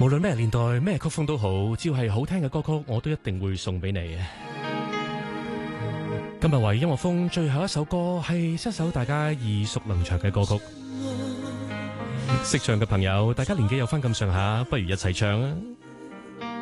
無論咩年代咩曲風都好，只要係好聽嘅歌曲，我都一定會送俾你。今日為音樂風最後一首歌係一首大家耳熟能詳嘅歌曲，識唱嘅朋友，大家年紀有翻咁上下，不如一齊唱啊！